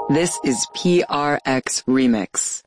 This is PRX Remix.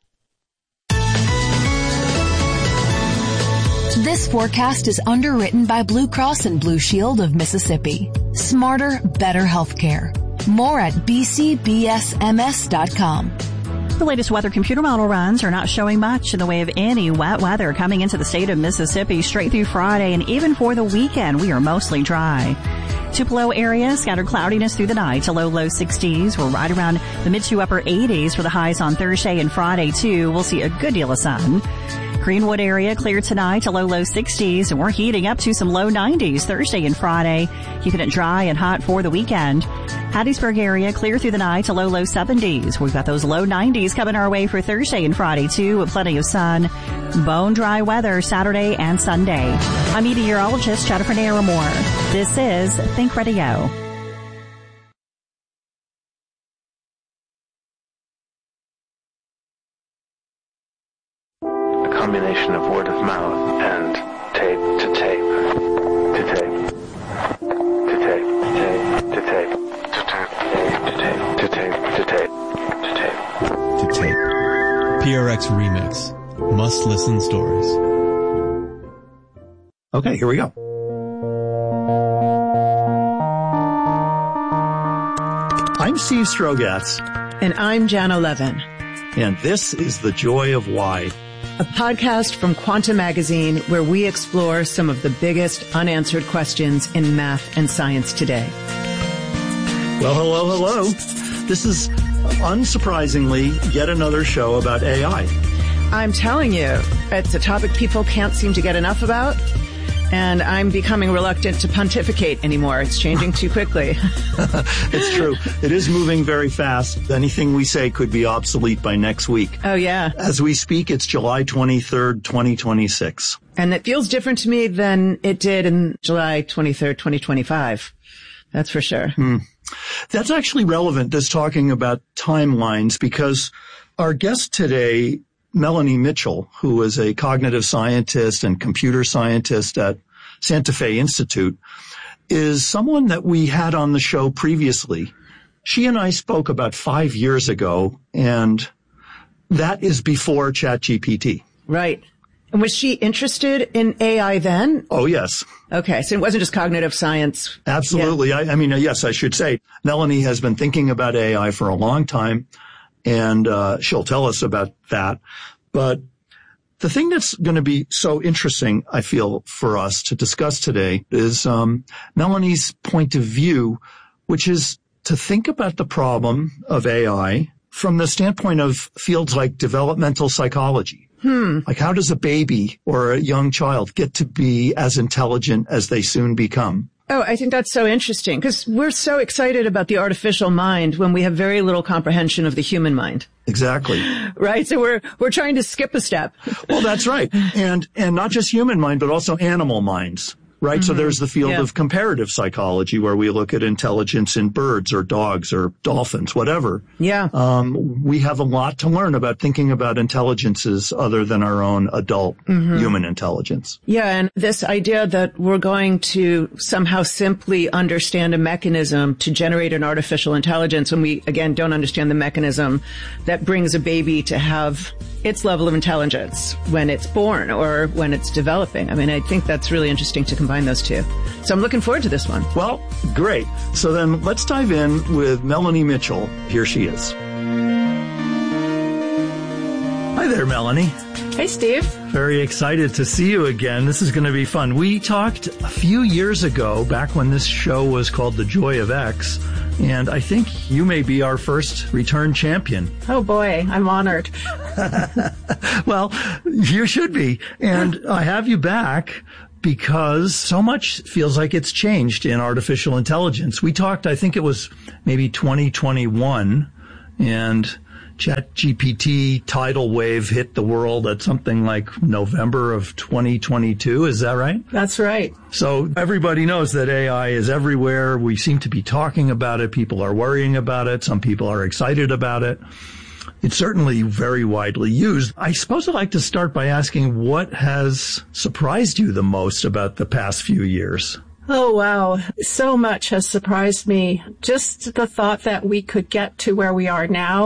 This forecast is underwritten by Blue Cross and Blue Shield of Mississippi. Smarter, better healthcare. More at bcbsms.com. The latest weather computer model runs are not showing much in the way of any wet weather coming into the state of Mississippi straight through Friday, and even for the weekend, we are mostly dry. Tupelo area, scattered cloudiness through the night to low 60s. We're right around the mid to upper 80s for the highs on Thursday and Friday too. We'll see a good deal of sun. Greenwood area clear tonight to low 60s, and we're heating up to some low 90s Thursday and Friday, keeping it dry and hot for the weekend. Hattiesburg area clear through the night to low 70s. We've got those low 90s coming our way for Thursday and Friday too, with plenty of sun. Bone dry weather Saturday and Sunday. I'm meteorologist Jennifer Naramore. This is Think Radio. Combination of word of mouth and tape to tape to tape to tape to tape to tape to tape to tape to tape to tape to tape. PRX Remix. Must listen stories. Okay, here we go. I'm Steve Strogatz. And I'm Jana Levin. And this is The Joy of Why, a podcast from Quanta Magazine where we explore some of the biggest unanswered questions in math and science today. Well, hello. This is, unsurprisingly, yet another show about AI. I'm telling you, it's a topic people can't seem to get enough about, and I'm becoming reluctant to pontificate anymore. It's changing too quickly. It's true. It is moving very fast. Anything we say could be obsolete by next week. Oh, yeah. As we speak, it's July 23rd, 2026. And it feels different to me than it did in July 23rd, 2025. That's for sure. That's actually relevant, this talking about timelines, because our guest today, Melanie Mitchell, who is a cognitive scientist and computer scientist at Santa Fe Institute, is someone that we had on the show previously. She and I spoke about 5 years ago, and that is before ChatGPT. Right. And was she interested in AI then? Oh, yes. Okay, so it wasn't just cognitive science. Absolutely. Yeah. I mean, yes, I should say, Melanie has been thinking about AI for a long time, and she'll tell us about that. But the thing that's going to be so interesting, I feel, for us to discuss today is Melanie's point of view, which is to think about the problem of AI from the standpoint of fields like developmental psychology. Like, how does a baby or a young child get to be as intelligent as they soon become? Oh, I think that's so interesting because we're so excited about the artificial mind when we have very little comprehension of the human mind. Exactly. Right. So we're trying to skip a step. Well, that's right. And not just human mind, but also animal minds. Right. Mm-hmm. So there's the field of comparative psychology where we look at intelligence in birds or dogs or dolphins, whatever. Yeah. We have a lot to learn about thinking about intelligences other than our own adult human intelligence. Yeah. And this idea that we're going to somehow simply understand a mechanism to generate an artificial intelligence when we, again, don't understand the mechanism that brings a baby to have its level of intelligence when it's born or when it's developing. I mean, I think that's really interesting to combine those two. So I'm looking forward to this one. Well, great. So then let's dive in with Melanie Mitchell. Here she is. Hi there, Melanie. Hey, Steve. Very excited to see you again. This is going to be fun. We talked a few years ago, back when this show was called The Joy of X, and I think you may be our first return champion. Oh, boy. I'm honored. Well, you should be. And I have you back because so much feels like it's changed in artificial intelligence. We talked, I think it was maybe 2021, and ChatGPT tidal wave hit the world at something like November of 2022. Is that right? That's right. So everybody knows that AI is everywhere. We seem to be talking about it. People are worrying about it. Some people are excited about it. It's certainly very widely used. I suppose I'd like to start by asking what has surprised you the most about the past few years? Oh, wow. So much has surprised me. Just the thought that we could get to where we are now